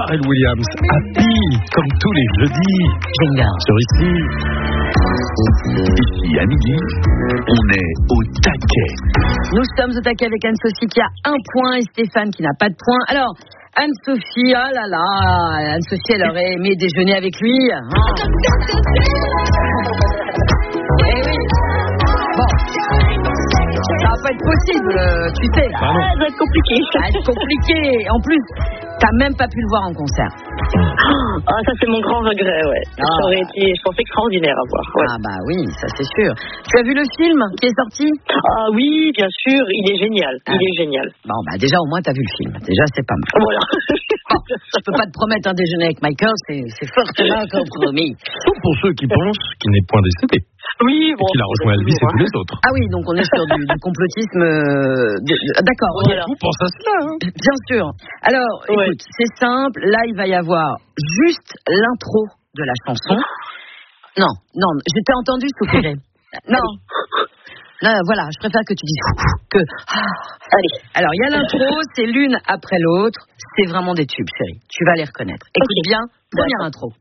Pharrell Williams, Happy, comme tous les jeudis. Génial. Sur ici. Ici à midi, on est au taquet. Nous sommes au taquet avec Anne-Sophie qui a 1 point et Stéphane qui n'a pas de point. Alors, Anne-Sophie, ah là là, Anne-Sophie, elle aurait aimé déjeuner avec lui. Hein. Eh oui. Bon. Ça va pas être possible, tu sais. Là. Pardon. Ça va être compliqué. Ça va être compliqué. En plus, t'as même pas pu le voir en concert. Ah, ça c'est mon grand regret, ouais. Ah. Ça aurait été, je pense, extraordinaire à voir. Ouais. Ah bah oui, ça c'est sûr. Tu as vu le film qui est sorti? Ah oui, bien sûr, il est génial. Il est génial. Bon bah déjà au moins t'as vu le film. Déjà c'est pas mal. Voilà. Bon, je peux pas te promettre un déjeuner avec Michael, c'est fortement un compromis. Sauf pour ceux qui pensent qu'il n'est point décédé. Oui, bon. Qu'il a rejoint Elvis et tous les autres. Ah oui, donc on est sur du complotisme. D'accord. on y Voilà. Vous pensez à cela, hein? est. Bien sûr. Alors, Ouais. écoute, c'est simple. Là, il va y avoir juste l'intro de la chanson. Non, je t'ai entendu soupirer. Non. Non, voilà, je préfère que tu dises que. Allez. Alors, il y a l'intro, c'est l'une après l'autre. C'est vraiment des tubes, chérie. Tu vas les reconnaître. Écoute Ok. bien, première intro.